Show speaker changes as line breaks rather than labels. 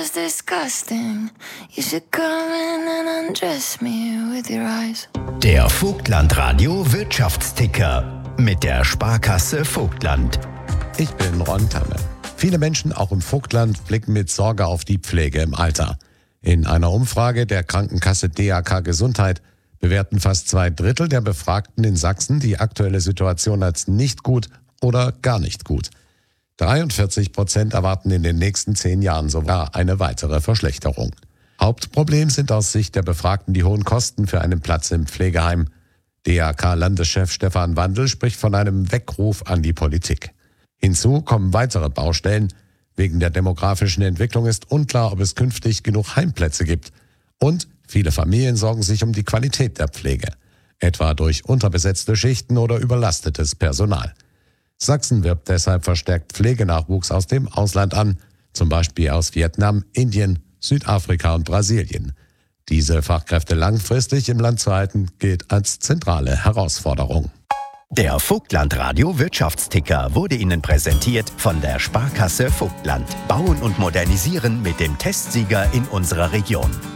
was disgusting. You should come in and undress me with your eyes.
Der Vogtland-Radio Wirtschaftsticker mit der Sparkasse Vogtland.
Ich bin Ron Tamme. Viele Menschen, auch im Vogtland, blicken mit Sorge auf die Pflege im Alter. In einer Umfrage der Krankenkasse DAK Gesundheit bewerten fast 2/3 der Befragten in Sachsen die aktuelle Situation als nicht gut oder gar nicht gut. 43% erwarten in den nächsten 10 Jahren sogar eine weitere Verschlechterung. Hauptproblem sind aus Sicht der Befragten die hohen Kosten für einen Platz im Pflegeheim. DAK-Landeschef Stefan Wandel spricht von einem Weckruf an die Politik. Hinzu kommen weitere Baustellen. Wegen der demografischen Entwicklung ist unklar, ob es künftig genug Heimplätze gibt. Und viele Familien sorgen sich um die Qualität der Pflege, etwa durch unterbesetzte Schichten oder überlastetes Personal. Sachsen wirbt deshalb verstärkt Pflegenachwuchs aus dem Ausland an, zum Beispiel aus Vietnam, Indien, Südafrika und Brasilien. Diese Fachkräfte langfristig im Land zu halten, gilt als zentrale Herausforderung.
Der Vogtland-Radio Wirtschaftsticker wurde Ihnen präsentiert von der Sparkasse Vogtland. Bauen und modernisieren mit dem Testsieger in unserer Region.